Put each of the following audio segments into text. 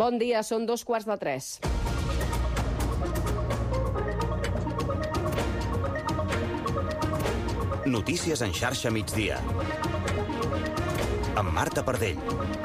Bon dia, són 2:15. Notícies en xarxa migdia. Amb Marta Pardell.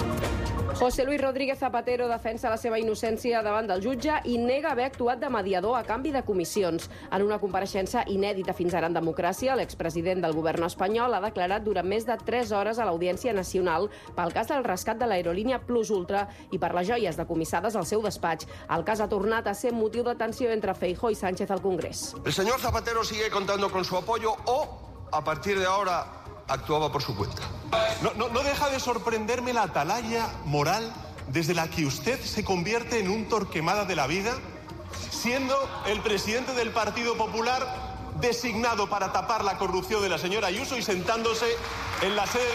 José Luis Rodríguez Zapatero defensa la seva innocència davant del jutge i nega haver actuat de mediador a canvi de comissions. En una compareixença inèdita fins ara en democràcia, l'expresident del govern espanyol ha declarat durant més de 3 hores a l'Audiència Nacional pel cas del rescat de l'aerolínia Plus Ultra i per les joies decomissades al seu despatx. El cas ha tornat a ser motiu de tensió entre Feijóo i Sánchez al Congrés. El señor Zapatero sigue contando con su apoyo o, a partir de ahora, actuaba por su cuenta. No deja de sorprenderme la atalaya moral desde la que usted se convierte en un Torquemada de la vida, siendo el presidente del Partido Popular designado para tapar la corrupción de la señora Ayuso y sentándose en la sede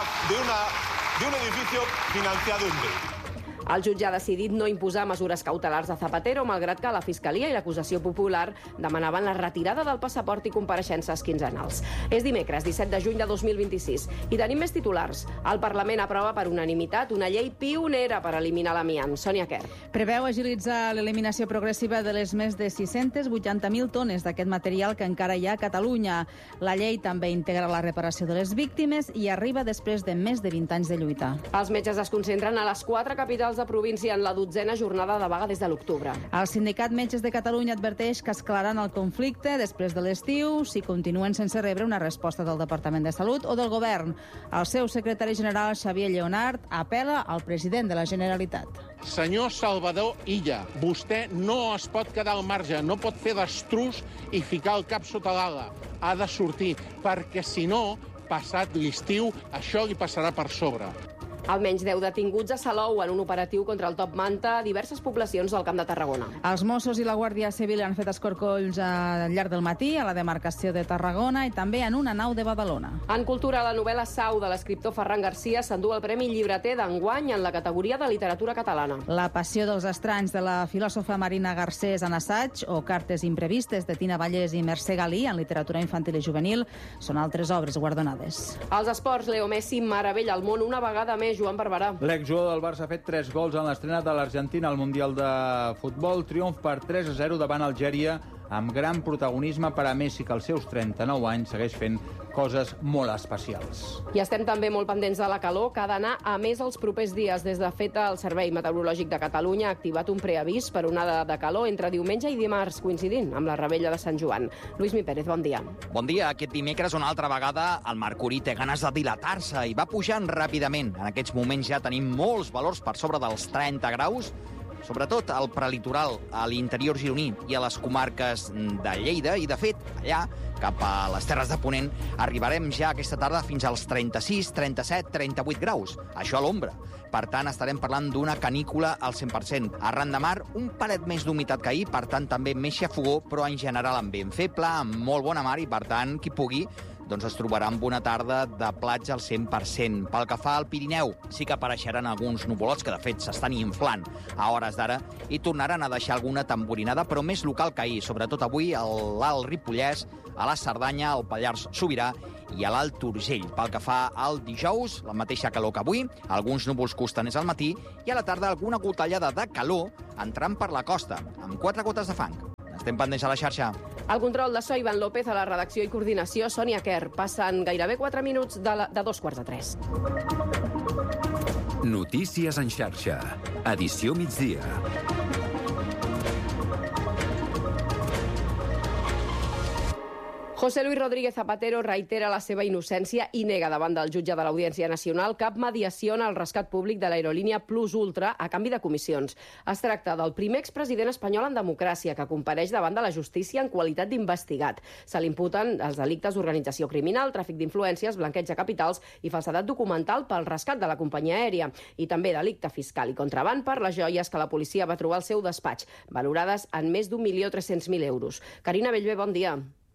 de un edificio financiado en B. El jutge ha decidit no imposar mesures cautelars a Zapatero, malgrat que la Fiscalia i l'acusació popular demanaven la retirada del passaport i compareixences quinzenals. És dimecres, 17 de juny de 2026. I tenim més titulars. El Parlament aprova per unanimitat una llei pionera per eliminar l'amiant. Sònia Quer. Preveu agilitzar l'eliminació progressiva de les més de 680.000 tones d'aquest material que encara hi ha a Catalunya. La llei també integra la reparació de les víctimes i arriba després de més de 20 anys de lluita. Els metges es concentren a les 4 capitals de província en la 12a jornada de vaga des de l'octubre. El Sindicat Metges de Catalunya adverteix que escalaran el conflicte després de l'estiu si continuen sense rebre una resposta del Departament de Salut o del Govern. El seu secretari general, Xavier Lleonart, apela al president de la Generalitat. Senyor Salvador Illa, vostè no es pot quedar al marge, no pot fer d'estrus i ficar el cap sota l'ala. Ha de sortir, perquè si no, passat l'estiu, això li passarà per sobre. Almenys 10 detinguts a Salou en un operatiu contra el top manta a diverses poblacions del Camp de Tarragona. Els Mossos i la Guàrdia Civil han fet escorcolls al llarg del matí a la demarcació de Tarragona i també en una nau de Badalona. En cultura, la novel·la Sau de l'escriptor Ferran Garcia s'endú el Premi Llibreter d'enguany en la categoria de literatura catalana. La passió dels estranys de la filòsofa Marina Garcés en assaig o Cartes imprevistes de Tina Vallès i Mercè Galí en literatura infantil i juvenil són altres obres guardonades. Als esports, Leo Messi meravella el món una vegada més. Joan Barberà. L'exjugador del Barça ha fet 3 gols en l'estrena de l'Argentina al Mundial de Futbol. Triomf per 3-0 davant Algèria, amb gran protagonisme per a Messi, que als seus 39 anys segueix fent coses molt especials. I estem també molt pendents de la calor, que ha d'anar a més els propers dies. Des de feta, el Servei Meteorològic de Catalunya ha activat un preavís per onada de calor entre diumenge i dimarts, coincidint amb la Rebella de Sant Joan. Lluís Pérez, bon dia. Bon dia. Aquest dimecres, una altra vegada, el mercuri té ganes de dilatar-se i va pujant ràpidament. En aquests moments ja tenim molts valors per sobre dels 30 graus, sobretot al prelitoral, a l'interior gironí i a les comarques de Lleida. I, de fet, allà, cap a les Terres de Ponent, arribarem ja aquesta tarda fins als 36, 37, 38 graus. Això a l'ombra. Per tant, estarem parlant d'una canícula al 100%. Arran de mar, un palet més d'humitat que ahir, per tant, també més xafogó, però en general amb vent feble, amb molt bona mar i, per tant, qui pugui, doncs es trobarà amb una tarda de platja al 100%. Pel que fa al Pirineu, sí que apareixeran alguns nuvolots que, de fet, s'estan inflant a hores d'ara i tornaran a deixar alguna tamborinada, però més local que ahir, sobretot avui a l'Alt Ripollès, a la Cerdanya, al Pallars Sobirà i a l'Alt Urgell. Pel que fa al dijous, la mateixa calor que avui, alguns núvols costaners al matí i a la tarda alguna gotellada de calor entrant per la costa, amb 4 gotes de fang. Estem pendents a la xarxa. El control de so, Ivan López, a la redacció i coordinació, Sònia Quer. Passen gairebé 4 minuts de 2:15. Notícies en xarxa. Edició migdia. José Luis Rodríguez Zapatero reitera la seva innocència i nega davant del jutge de l'Audiència Nacional cap mediació en el rescat públic de l'aerolínia Plus Ultra a canvi de comissions. Es tracta del primer expresident espanyol en democràcia que compareix davant de la justícia en qualitat d'investigat. Se li imputen els delictes d'organització criminal, tràfic d'influències, blanqueig de capitals i falsedat documental pel rescat de la companyia aèria i també delicte fiscal i contraban per les joies que la policia va trobar al seu despatx, valorades en més d'1.300.000 euros. Carina Bellver, bon dia.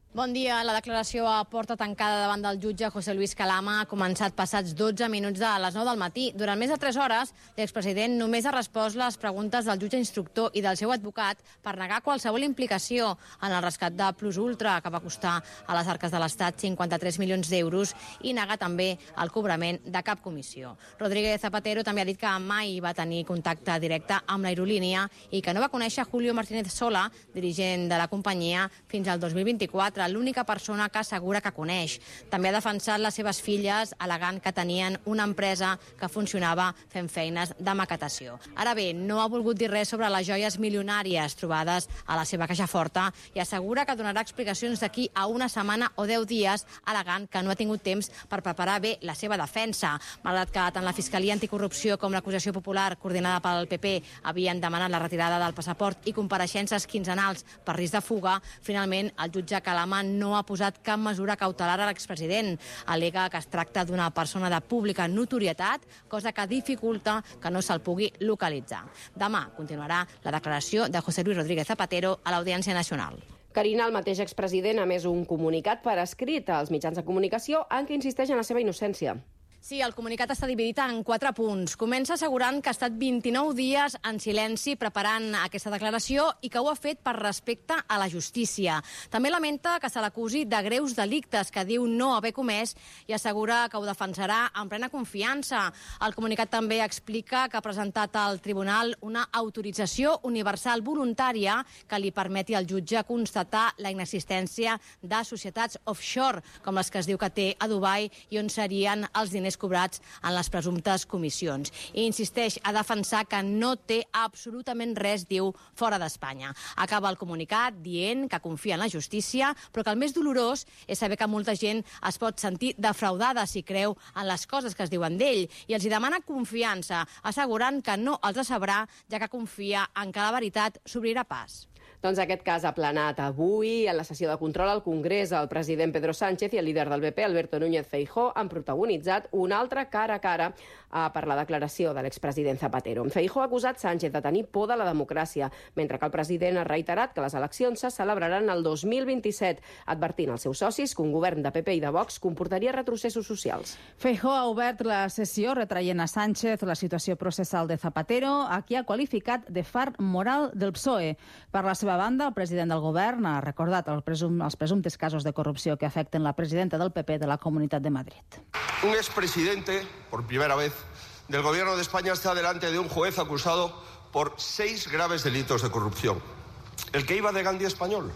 Bon dia. La declaració a porta tancada davant del jutge José Luis Calama ha començat passats 12 minuts de les 9 del matí. Durant més de 3 hores, l'expresident només ha respost les preguntes del jutge instructor i del seu advocat per negar qualsevol implicació en el rescat de Plus Ultra, que va costar a les arques de l'Estat 53 milions d'euros, i negar també el cobrament de cap comissió. Rodríguez Zapatero també ha dit que mai va tenir contacte directe amb l'aerolínia i que no va conèixer Julio Martínez Sola, dirigent de la companyia, fins al 2024, l'única persona que assegura que coneix. També ha defensat les seves filles, al·legant que tenien una empresa que funcionava fent feines de maquetació. Ara bé, no ha volgut dir res sobre les joies milionàries trobades a la seva caixa forta i assegura que donarà explicacions d'aquí a una setmana o 10 dies, al·legant que no ha tingut temps per preparar bé la seva defensa. Malgrat que tant la Fiscalia Anticorrupció com l'acusació popular, coordinada pel PP, havien demanat la retirada del passaport i compareixences quinzenals per risc de fuga, finalment el jutge Calama no ha posat cap mesura cautelar a l'expresident. Al·lega que es tracta d'una persona de pública notorietat, cosa que dificulta que no se'l pugui localitzar. Demà continuarà la declaració de José Luis Rodríguez Zapatero a l'Audiència Nacional. Carina, el mateix expresident, ha emès un comunicat per escrit als mitjans de comunicació en què insisteix en la seva innocència. Sí, el comunicat està dividit en 4 punts. Comença assegurant que ha estat 29 dies en silenci preparant aquesta declaració i que ho ha fet per respecte a la justícia. També lamenta que se l'acusi de greus delictes que diu no haver comès i assegura que ho defensarà en plena confiança. El comunicat també explica que ha presentat al tribunal una autorització universal voluntària que li permeti al jutge constatar la inexistència de societats offshore, com les que es diu que té a Dubai i on serien els diners cobrats en les presumptes comissions. I insisteix a defensar que no té absolutament res, diu, fora d'Espanya. Acaba el comunicat dient que confia en la justícia, però que el més dolorós és saber que molta gent es pot sentir defraudada si creu en les coses que es diuen d'ell i els hi demana confiança, assegurant que no els decebrà, ja que confia en que la veritat s'obrirà pas. Doncs aquest cas ha planat avui en la sessió de control al Congrés. El president Pedro Sánchez i el líder del PP, Alberto Núñez Feijóo, han protagonitzat un altre cara a cara per la declaració de l'expresident Zapatero. Feijóo ha acusat Sánchez de tenir por de la democràcia, mentre que el president ha reiterat que les eleccions se celebraran el 2027, advertint als seus socis que un govern de PP i de Vox comportaria retrocessos socials. Feijóo ha obert la sessió retraient a Sánchez la situació processal de Zapatero, a qui ha qualificat de far moral del PSOE. Per la seva banda, el president del govern ha recordat els presumptes casos de corrupció que afecten la presidenta del PP de la Comunitat de Madrid. Un expresidente, por primera vez, del gobierno de España está delante de un juez acusado por 6 graves delitos de corrupción. El que iba de Gandhi español.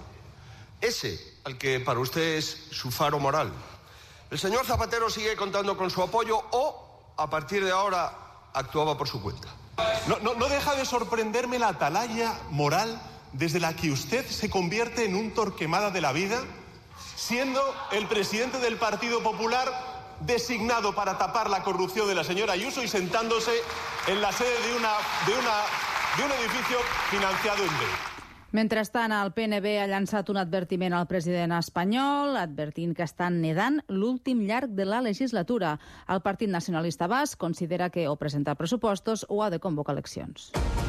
Ese, al que para usted es su faro moral. El señor Zapatero sigue contando con su apoyo o, a partir de ahora, actuaba por su cuenta. No deja de sorprenderme la atalaya moral desde la que usted se convierte en un Torquemada de la vida, siendo el presidente del Partido Popular designado para tapar la corrupción de la señora Ayuso y sentándose en la sede de un edificio financiado en B. Mentrestant, el PNB ha llançat un advertiment al president espanyol, advertint que estan nedant l'últim llarg de la legislatura. El Partit Nacionalista Basc considera que o presenta pressupostos o ha de convocar eleccions.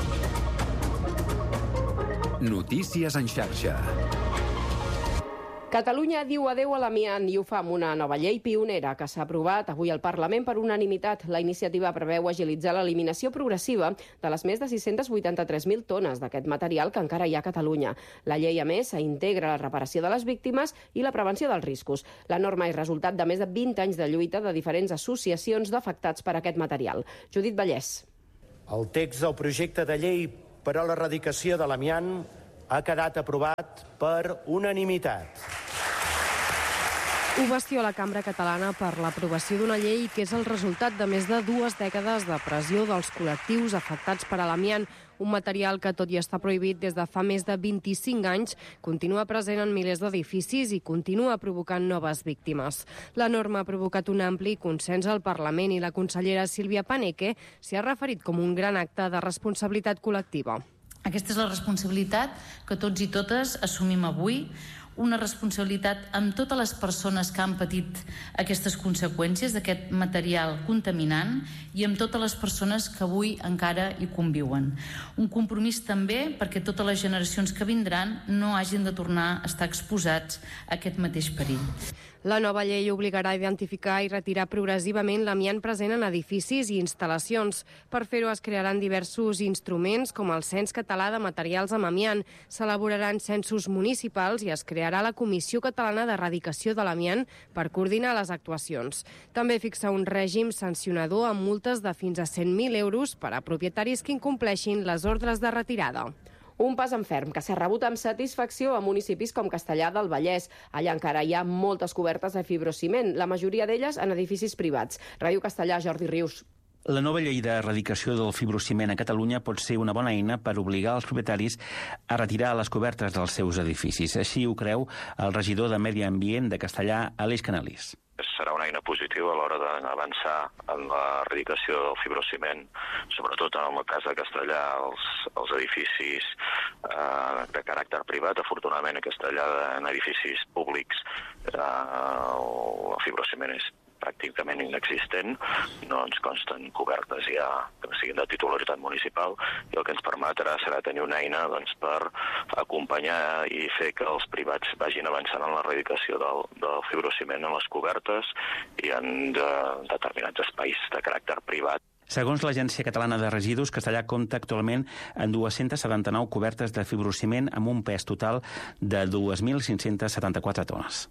Notícies en xarxa. Catalunya diu adeu a l'amiant i ho fa amb una nova llei pionera que s'ha aprovat avui al Parlament per unanimitat. La iniciativa preveu agilitzar l'eliminació progressiva de les més de 683.000 tones d'aquest material que encara hi ha a Catalunya. La llei, a més, integra la reparació de les víctimes i la prevenció dels riscos. La norma és resultat de més de 20 anys de lluita de diferents associacions d'afectats per aquest material. Judit Vallès. El text del projecte de llei per a l'erradicació de l'amiant ha quedat aprovat per unanimitat. Ovació a la Cambra Catalana per l'aprovació d'una llei que és el resultat de més de 2 dècades de pressió dels col·lectius afectats per l'amiant, un material que, tot i estar prohibit des de fa més de 25 anys, continua present en milers d'edificis i continua provocant noves víctimes. La norma ha provocat un ampli consens al Parlament i la consellera Sílvia Paneque s'hi ha referit com un gran acte de responsabilitat col·lectiva. Aquesta és la responsabilitat que tots i totes assumim avui, una responsabilitat amb totes les persones que han patit aquestes conseqüències d'aquest material contaminant i amb totes les persones que avui encara hi conviuen. Un compromís també perquè totes les generacions que vindran no hagin de tornar a estar exposats a aquest mateix perill. La nova llei obligarà a identificar i retirar progressivament l'amiant present en edificis i instal·lacions. Per fer-ho es crearan diversos instruments com el Cens Català de Materials amb Amiant. S'elaboraran censos municipals i es crearà la Comissió Catalana d'Erradicació de l'Amiant per coordinar les actuacions. També fixa un règim sancionador amb multes de fins a 100.000 euros per a propietaris que incompleixin les ordres de retirada. Un pas en ferm que s'ha rebut amb satisfacció a municipis com Castellar del Vallès. Allà encara hi ha moltes cobertes de fibrociment, la majoria d'elles en edificis privats. Ràdio Castellar, Jordi Rius. La nova llei d'erradicació del fibrociment a Catalunya pot ser una bona eina per obligar els propietaris a retirar les cobertes dels seus edificis. Així ho creu el regidor de Medi Ambient de Castellar, Aleix Canalís. Serà una eina positiva a l'hora d'avançar en l'erradicació del fibrociment, sobretot en el cas de Castellar, els edificis de caràcter privat. Afortunadament, a Castellar, en edificis públics, el fibrociment és pràcticament inexistent, no ens consten cobertes ja que siguin de titularitat municipal, i el que ens permetrà serà tenir una eina per acompanyar i fer que els privats vagin avançant en l'erradicació del fibrociment en les cobertes i en determinats espais de caràcter privat. Segons l'Agència Catalana de Residus, Castellar compta actualment amb 279 cobertes de fibrociment amb un pes total de 2.574 tones.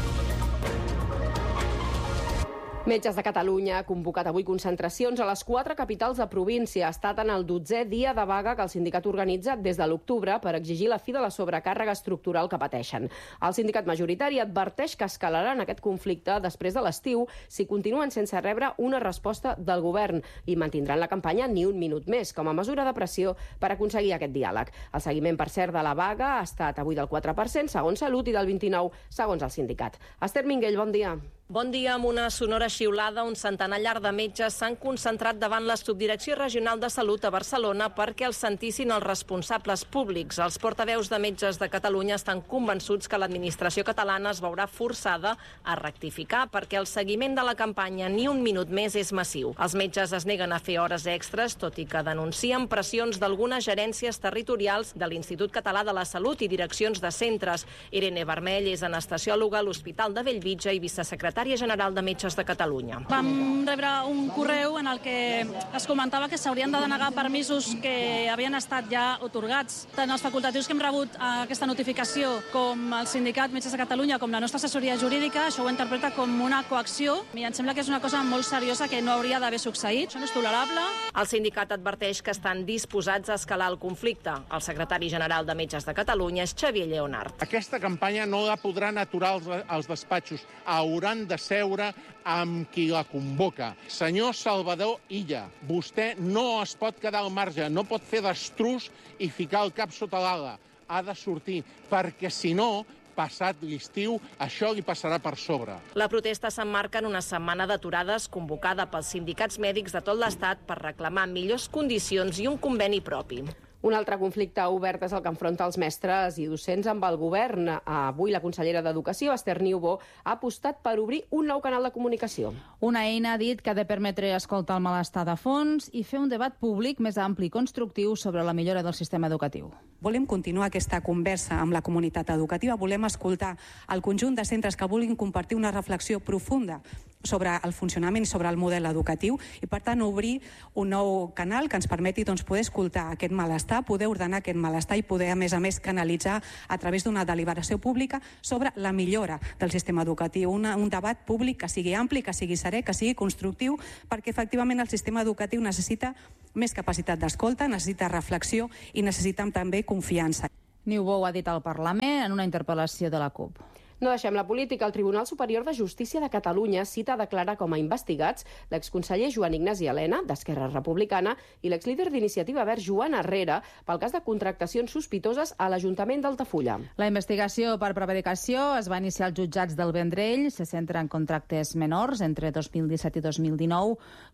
Metges de Catalunya ha convocat avui concentracions a les 4 capitals de província. Ha estat en el 12è dia de vaga que el sindicat organitza des de l'octubre per exigir la fi de la sobrecàrrega estructural que pateixen. El sindicat majoritari adverteix que escalaran aquest conflicte després de l'estiu si continuen sense rebre una resposta del govern i mantindran la campanya ni un minut més, com a mesura de pressió per aconseguir aquest diàleg. El seguiment, per cert, de la vaga ha estat avui del 4%, segons Salut, i del 29%, segons el sindicat. Esther Minguell, bon dia. Bon dia. Amb una sonora xiulada, un centenar llarg de metges s'han concentrat davant la Subdirecció Regional de Salut a Barcelona perquè els sentissin els responsables públics. Els portaveus de Metges de Catalunya estan convençuts que l'administració catalana es veurà forçada a rectificar perquè el seguiment de la campanya ni un minut més és massiu. Els metges es neguen a fer hores extres, tot i que denuncien pressions d'algunes gerències territorials de l'Institut Català de la Salut i direccions de centres. Irene Vermell és anestesiòloga a l'Hospital de Bellvitge i vicesecretària general de Metges de Catalunya. Vam rebre un correu en el que es comentava que s'haurien de denegar permisos que havien estat ja otorgats. Tant els facultatius que hem rebut aquesta notificació com el sindicat Metges de Catalunya, com la nostra assessoria jurídica, això ho interpreta com una coacció i em sembla que és una cosa molt seriosa que no hauria d'haver succeït. Això no és tolerable. El sindicat adverteix que estan disposats a escalar el conflicte. El secretari general de Metges de Catalunya és Xavier Lleonart. Aquesta campanya no la podran aturar els despatxos. Hauran de seure amb qui la convoca. Senyor Salvador Illa, vostè no es pot quedar al marge, no pot fer d'estruç i ficar el cap sota l'ala. Ha de sortir, perquè si no, passat l'estiu, això li passarà per sobre. La protesta s'emmarca en una setmana d'aturades convocada pels sindicats mèdics de tot l'Estat per reclamar millors condicions i un conveni propi. Un altre conflicte obert és el que enfronta els mestres i docents amb el govern. Avui la consellera d'Educació, Esther Niubó, ha apostat per obrir un nou canal de comunicació. Una eina, ha dit, que ha de permetre escoltar el malestar de fons i fer un debat públic més ampli i constructiu sobre la millora del sistema educatiu. Volem continuar aquesta conversa amb la comunitat educativa, volem escoltar el conjunt de centres que vulguin compartir una reflexió profunda sobre el funcionament i sobre el model educatiu i, per tant, obrir un nou canal que ens permeti poder escoltar aquest malestar, poder ordenar aquest malestar i poder, a més, canalitzar a través d'una deliberació pública sobre la millora del sistema educatiu. Un debat públic que sigui ampli, que sigui serè, que sigui constructiu, perquè, efectivament, el sistema educatiu necessita més capacitat d'escolta, necessita reflexió i necessita també confiança. Niubó ho ha dit al Parlament en una interpel·lació de la CUP. No deixem la política. El Tribunal Superior de Justícia de Catalunya cita a declarar com a investigats l'exconseller Joan Ignasi Elena, d'Esquerra Republicana, i l'exlíder d'Iniciativa Verds, Joan Herrera, pel cas de contractacions sospitoses a l'Ajuntament d'Altafulla. La investigació per prevaricació es va iniciar als jutjats del Vendrell. Se centra en contractes menors entre 2017 i 2019,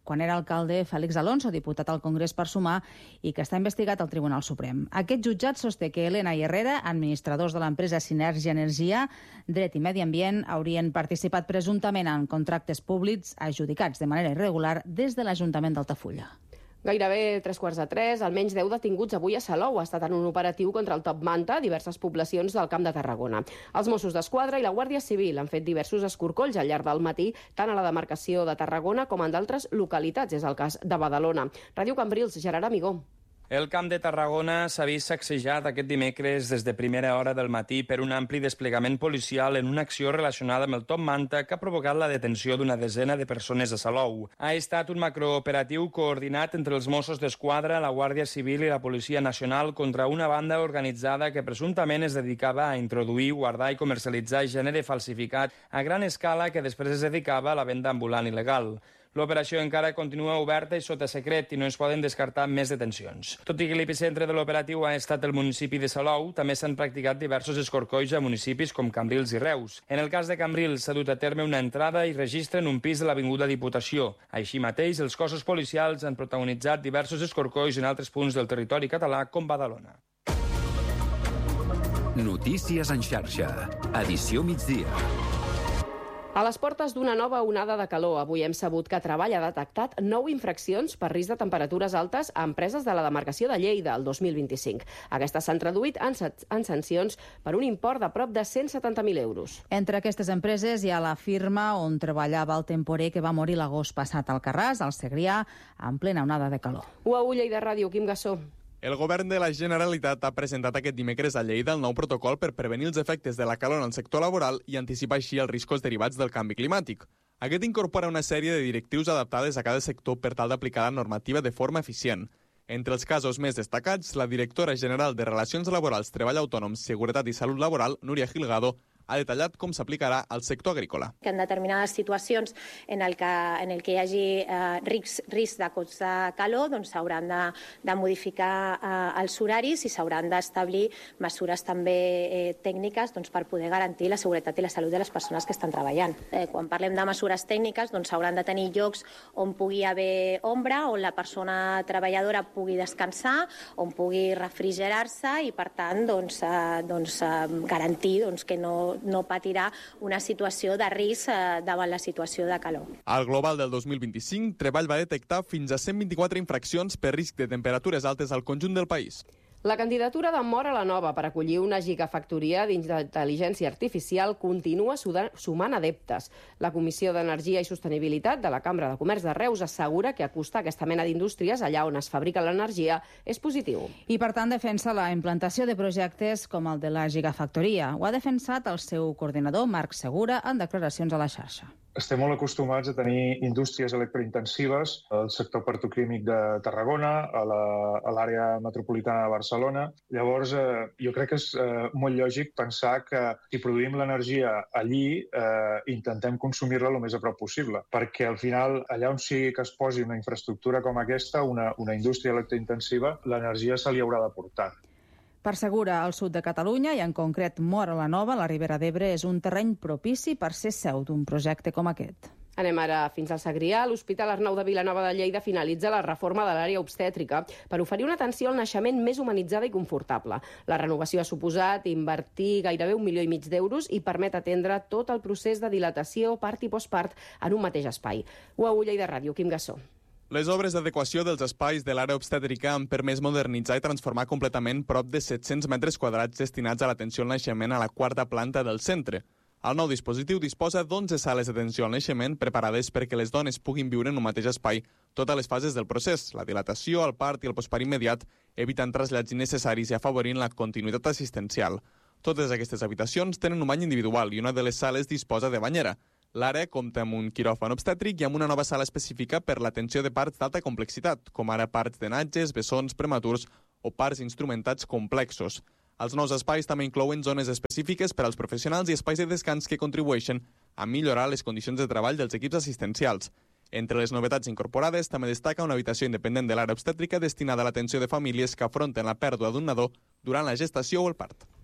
quan era alcalde Félix Alonso, diputat al Congrés per Sumar, i que està investigat al Tribunal Suprem. Aquest jutjat sosté que Elena i Herrera, administradors de l'empresa Sinergia Energia, Dret i Medi Ambient, haurien participat presumptament en contractes públics adjudicats de manera irregular des de l'Ajuntament d'Altafulla. Gairebé 2:45, almenys 10 detinguts avui a Salou. Ha estat en un operatiu contra el Top Manta a diverses poblacions del Camp de Tarragona. Els Mossos d'Esquadra i la Guàrdia Civil han fet diversos escorcolls al llarg del matí, tant a la demarcació de Tarragona com en d'altres localitats. És el cas de Badalona. Ràdio Cambrils, Gerard Amigó. El Camp de Tarragona s'ha vist sacsejat aquest dimecres des de primera hora del matí per un ampli desplegament policial en una acció relacionada amb el Top Manta que ha provocat la detenció d'una desena de persones a Salou. Ha estat un macrooperatiu coordinat entre els Mossos d'Esquadra, la Guàrdia Civil i la Policia Nacional contra una banda organitzada que presumptament es dedicava a introduir, guardar i comercialitzar gènere falsificat a gran escala que després es dedicava a la venda ambulant il·legal. L'operació encara continua oberta i sota secret i no es poden descartar més detencions. Tot i que l'epicentre de l'operatiu ha estat el municipi de Salou, també s'han practicat diversos escorcolls a municipis com Cambrils i Reus. En el cas de Cambrils s'ha dut a terme una entrada i registre en un pis de l'Avinguda Diputació. Així mateix, els cossos policials han protagonitzat diversos escorcolls en altres punts del territori català com Badalona. Notícies en xarxa. Edició migdia. A les portes d'una nova onada de calor, avui hem sabut que Treball ha detectat 9 infraccions per risc de temperatures altes a empreses de la demarcació de Lleida el 2025. Aquestes s'han traduït en sancions per un import de prop de 170.000 euros. Entre aquestes empreses hi ha la firma on treballava el temporer que va morir l'agost passat al Carràs, al Segrià, en plena onada de calor. UAU Lleida Ràdio, Quim Gassó. El govern de la Generalitat ha presentat aquest dimecres a Lleida el nou protocol per prevenir els efectes de la calor en el sector laboral i anticipar així els riscos derivats del canvi climàtic. Aquest incorpora una sèrie de directrius adaptades a cada sector per tal d'aplicar la normativa de forma eficient. Entre els casos més destacats, la directora general de Relacions Laborals, Treball Autònom, Seguretat i Salut Laboral, Núria Gilgado, ha detallat com s'aplicarà al sector agrícola. Que en determinades situacions en el que hi hagi risc de cops de calor doncs s'hauran de modificar els horaris i s'hauran d'establir mesures també tècniques per poder garantir la seguretat i la salut de les persones que estan treballant. Quan parlem de mesures tècniques s'hauran de tenir llocs on pugui haver ombra, on la persona treballadora pugui descansar, on pugui refrigerar-se i per tant garantir que no patirà una situació de risc davant la situació de calor. Al global del 2025, Treball va detectar fins a 124 infraccions per risc de temperatures altes al conjunt del país. La candidatura de Móra la Nova per acollir una gigafactoria d'intel·ligència artificial continua sumant adeptes. La Comissió d'Energia i Sostenibilitat de la Cambra de Comerç de Reus assegura que acostar aquesta mena d'indústries allà on es fabrica l'energia és positiu. I, per tant, defensa la implantació de projectes com el de la gigafactoria. Ho ha defensat el seu coordinador, Marc Segura, en declaracions a la xarxa. Estem molt acostumats a tenir indústries electrointensives al sector petroquímic de Tarragona, a l'àrea metropolitana de Barcelona. Llavors, jo crec que és molt lògic pensar que si produïm l'energia allí, intentem consumir-la el més a prop possible, perquè al final, allà on sigui que es posi una infraestructura com aquesta, una indústria electrointensiva, l'energia se li haurà de portar. Per Segura, al sud de Catalunya, i en concret Móra la Nova, la Ribera d'Ebre, és un terreny propici per ser seu d'un projecte com aquest. Anem ara fins al Segrià. L'Hospital Arnau de Vilanova de Lleida finalitza la reforma de l'àrea obstètrica per oferir una atenció al naixement més humanitzada i confortable. La renovació ha suposat invertir gairebé 1,5 milió d'euros i permet atendre tot el procés de dilatació, part i postpart en un mateix espai. UAU Lleida Ràdio, Quim Gassó. Les obres d'adequació dels espais de l'àrea obstètrica han permès modernitzar i transformar completament prop de 700 metres quadrats destinats a l'atenció al naixement a la quarta planta del centre. El nou dispositiu disposa d'11 sales d'atenció al naixement preparades perquè les dones puguin viure en un mateix espai totes les fases del procés, la dilatació, el part i el postpart immediat, evitant trasllats innecessaris i afavorint la continuïtat assistencial. Totes aquestes habitacions tenen un bany individual i una de les sales disposa de banyera. L'àrea compta amb un quiròfan obstètric i amb una nova sala específica per l'atenció de parts d'alta complexitat, com ara parts de natges, bessons prematurs o parts instrumentats complexos. Els nous espais també inclouen zones específiques per als professionals i espais de descans que contribueixen a millorar les condicions de treball dels equips assistencials. Entre les novetats incorporades també destaca una habitació independent de l'àrea obstètrica destinada a l'atenció de famílies que afronten la pèrdua d'un nadó durant la gestació o el part.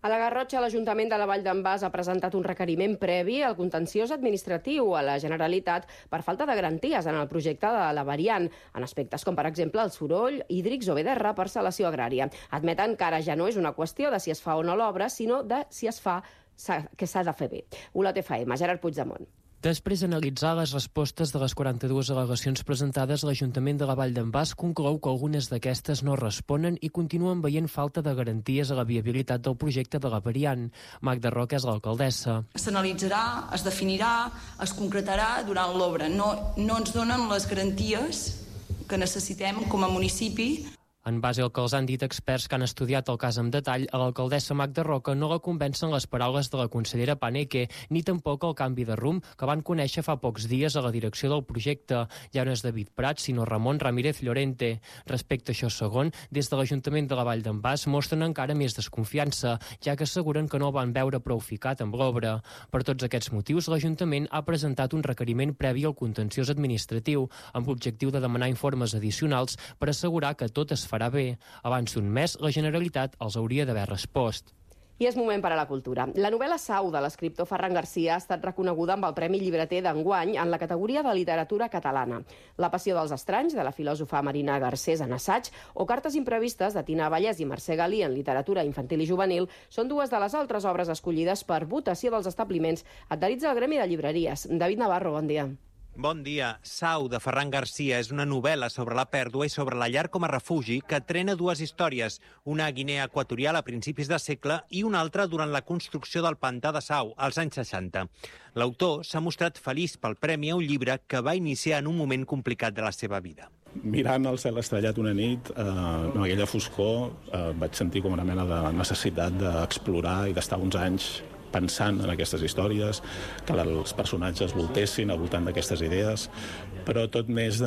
A la Garrotxa, l'Ajuntament de la Vall d'en Bas ha presentat un requeriment previ al contenciós administratiu a la Generalitat per falta de garanties en el projecte de la variant, en aspectes com, per exemple, el soroll, hídrics o bé de reparcel·lació agrària. Admeten que ara ja no és una qüestió de si es fa o no l'obra, sinó de si es fa que s'ha de fer bé. Olot FM, Gerard Puigdemont. Després d'analitzar les respostes de les 42 al·legacions presentades, l'Ajuntament de la Vall d'en Bas conclou que algunes d'aquestes no responen i continuen veient falta de garanties a la viabilitat del projecte de la variant. Magda Roca és l'alcaldessa. S'analitzarà, es definirà, es concretarà durant l'obra. No ens donen les garanties que necessitem com a municipi. En base al que els han dit experts que han estudiat el cas en detall, a l'alcaldessa Magda Roca no la convencen les paraules de la consellera Paneque, ni tampoc el canvi de rumb que van conèixer fa pocs dies a la direcció del projecte. Ja no és David Prat, sinó Ramon Ramírez Llorente. Respecte a això segon, des de l'Ajuntament de la Vall d'en Bas mostren encara més desconfiança, ja que asseguren que no el van veure prou ficat amb l'obra. Per tots aquests motius, l'Ajuntament ha presentat un requeriment previ al contenciós administratiu, amb l'objectiu de demanar informes addicionals per assegurar que tot es farà bé. Abans d'un mes, la Generalitat els hauria d'haver respost. I és moment per a la cultura. La novel·la Sau de l'escriptor Ferran Garcia ha estat reconeguda amb el Premi Llibreter d'enguany en la categoria de literatura catalana. La passió dels estranys, de la filòsofa Marina Garcés en assaig, o Cartes imprevistes, de Tina Vallès i Mercè Galí en literatura infantil i juvenil, són dues de les altres obres escollides per votació dels establiments adherits al Gremi de Llibreries. David Navarro, bon dia. Bon dia. Sau, de Ferran Garcia, és una novel·la sobre la pèrdua i sobre la llar com a refugi que trena dues històries, una a Guinea Equatorial a principis de segle i una altra durant la construcció del pantà de Sau, als anys 60. L'autor s'ha mostrat feliç pel premi a un llibre que va iniciar en un moment complicat de la seva vida. Mirant el cel estrellat una nit, amb aquella foscor, vaig sentir com una mena de necessitat d'explorar i d'estar uns anys pensant en aquestes històries, que els personatges voltessin al voltant d'aquestes idees, però tot més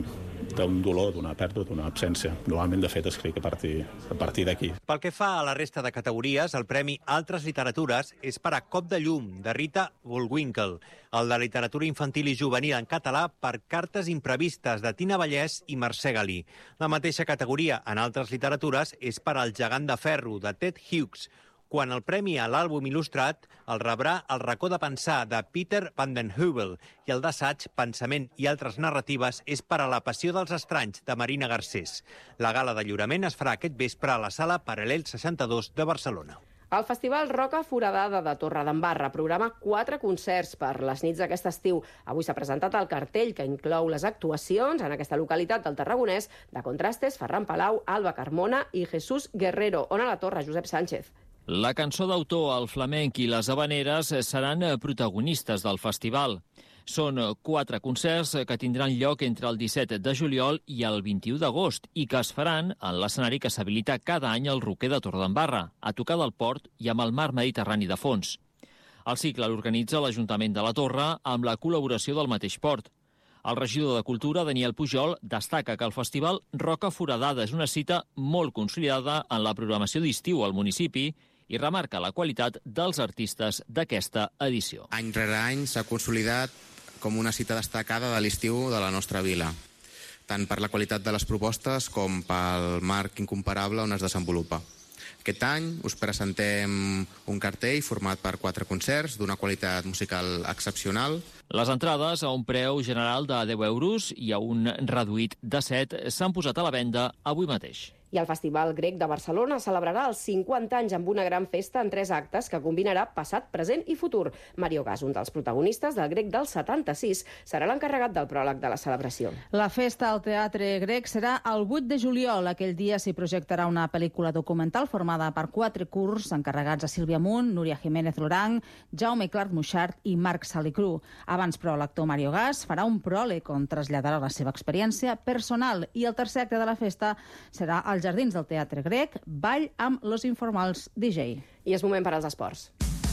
d'un dolor, d'una pèrdua, d'una absència. Normalment, de fet, escric a partir d'aquí. Pel que fa a la resta de categories, el Premi Altres Literatures és per a Cop de llum, de Rita Bullwinkle, el de Literatura Infantil i Juvenil en català per Cartes imprevistes, de Tina Vallès i Mercè Galí. La mateixa categoria en Altres Literatures és per al Gegant de ferro, de Ted Hughes, quan el premi a l'àlbum il·lustrat el rebrà El racó de pensar, de Peter van den Heuvel, i el d'assaig, Pensament i altres narratives és per a La passió dels estranys, de Marina Garcés. La gala de lliurament es farà aquest vespre a la sala Paral·lel 62 de Barcelona. El Festival Roca Foradada de Torredembarra programa 4 concerts per les nits d'aquest estiu. Avui s'ha presentat el cartell que inclou les actuacions en aquesta localitat del Tarragonès de Contrastes, Ferran Palau, Alba Carmona i Jesús Guerrero. On a la torre, Josep Sánchez. La cançó d'autor, el flamenc i les habaneres seran protagonistes del festival. Són 4 concerts que tindran lloc entre el 17 de juliol i el 21 d'agost i que es faran en l'escenari que s'habilita cada any al Roquer de Torredembarra, a tocar del port i amb el mar Mediterrani de fons. El cicle l'organitza l'Ajuntament de la Torre amb la col·laboració del mateix port. El regidor de Cultura, Daniel Pujol, destaca que el festival Roca Foradada és una cita molt consolidada en la programació d'estiu al municipi i remarca la qualitat dels artistes d'aquesta edició. Any rere any s'ha consolidat com una cita destacada de l'estiu de la nostra vila, tant per la qualitat de les propostes com pel marc incomparable on es desenvolupa. Aquest any us presentem un cartell format per 4 concerts d'una qualitat musical excepcional. Les entrades a un preu general de 10 euros i a un reduït de 7 s'han posat a la venda avui mateix. I el Festival Grec de Barcelona celebrarà els 50 anys amb una gran festa en 3 actes que combinarà passat, present i futur. Mario Gas, un dels protagonistes del Grec del 76, serà l'encarregat del pròleg de la celebració. La festa al Teatre Grec serà el 8 de juliol. Aquell dia s'hi projectarà una pel·lícula documental formada per 4 curts encarregats a Sílvia Munt, Núria Jiménez Lorang, Jaume Clark Muixart i Marc Salicru. Abans, però, l'actor Mario Gas farà un pròleg on traslladarà la seva experiència personal i el tercer acte de la festa serà als Jardins del Teatre Grec, ball amb Los Informals DJ. I és moment per als esports.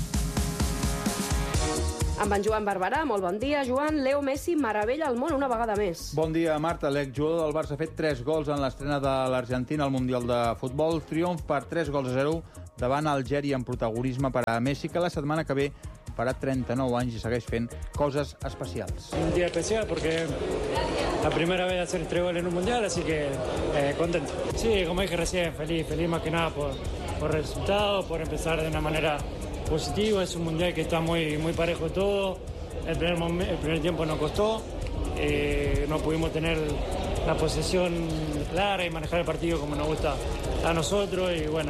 Amb en Joan Barberà, molt bon dia. Joan, Leo Messi meravella el món una vegada més. Bon dia, Marta. L'exjugador del Barça ha fet 3 gols en l'estrena de l'Argentina al Mundial de Futbol. Triomf per 3-0 davant Algèria en protagonisme per a Messi, que la setmana que ve farà 39 anys i segueix fent coses especials. Un día especial porque la primera vez de hacer 3 goles en un mundial, así que contento. Sí, como dije recién, feliz más que nada por por el resultado, por empezar de una manera positiva. Es un mundial que está muy parejo todo. El primer tiempo nos costó. No pudimos tener la posesión clara y manejar el partido como nos gusta a nosotros. Y bueno,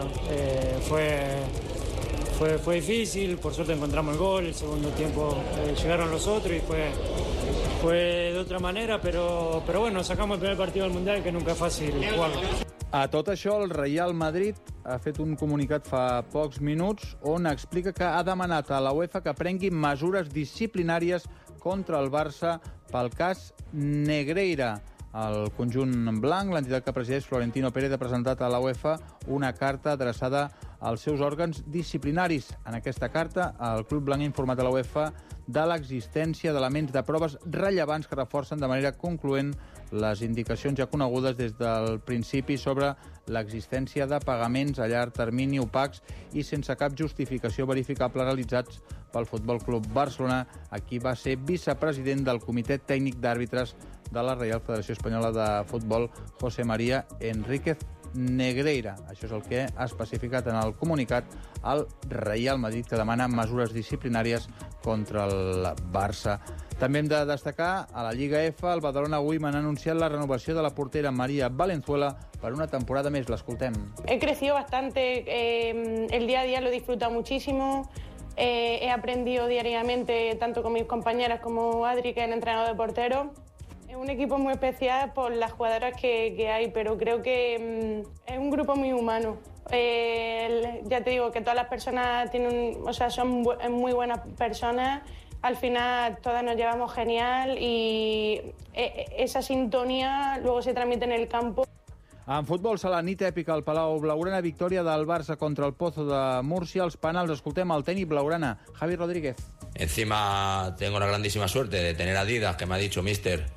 fue difícil. Por suerte encontramos el gol. El segundo tiempo llegaron los otros y fue de otra manera. Pero bueno, sacamos el primer partido del mundial, que nunca es fácil jugarlo. A tot això, el Real Madrid ha fet un comunicat fa pocs minuts on explica que ha demanat a la UEFA que prengui mesures disciplinàries contra el Barça pel cas Negreira. El conjunt blanc, l'entitat que presideix Florentino Pérez, ha presentat a la UEFA una carta adreçada als seus òrgans disciplinaris. En aquesta carta, el club blanc ha informat a la UEFA de l'existència d'elements de proves rellevants que reforcen de manera concloent les indicacions ja conegudes des del principi sobre l'existència de pagaments a llarg termini opacs i sense cap justificació verificable realitzats pel Futbol Club Barcelona, a qui va ser vicepresident del Comitè Tècnic d'Àrbitres de la Reial Federació Espanyola de Futbol, José María Enríquez Negreira. Això és el que ha especificat en el comunicat al Real Madrid, que demana mesures disciplinàries contra el Barça. També hem de destacar, a la Lliga F, el Badalona Women ha anunciat la renovació de la portera María Valenzuela per una temporada més. L'escoltem. He crecido bastante, el día a día lo he disfrutado muchísimo, he aprendido diariamente tanto con mis compañeras como Adri, que es el entrenador de porteros. Es un equipo muy especial por las jugadoras que hay, pero creo que es un grupo muy humano. Ya te digo que todas las personas son muy buenas personas. Al final todas nos llevamos genial y esa sintonía luego se transmite en el campo. En futbol, a la nit èpica al Palau Blaugrana, victòria del Barça contra el Pozo de Múrcia. Els penals, escoltem el tècnic blaugrana, Javi Rodríguez. Encima tengo la grandísima suerte de tener a Adidas, que me ha dicho, mister,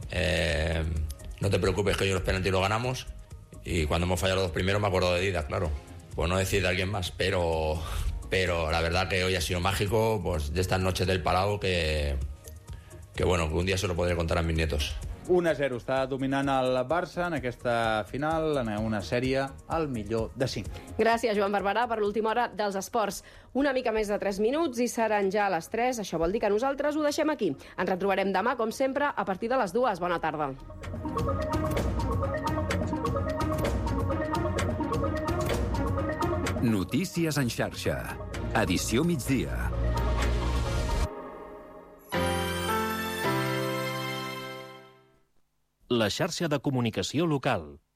no te preocupes que hoy los penaltis lo ganamos. Y cuando hemos fallado los dos primeros me acuerdo de Adidas, claro. Pues no decir de alguien más, pero la verdad que hoy ha sido mágico, pues de estas noches del Palau que bueno, que un día se lo podré contar a mis nietos. 1-0, està dominant el Barça en aquesta final, en una sèrie al millor de 5. Gràcies, Joan Barberà, per l'última hora dels esports. Una mica més de 3 minuts i seran ja a les 3. Això vol dir que nosaltres ho deixem aquí. Ens retrobarem demà, com sempre, a partir de les 2. Bona tarda. Notícies en xarxa. Edició migdia. La xarxa de comunicació local.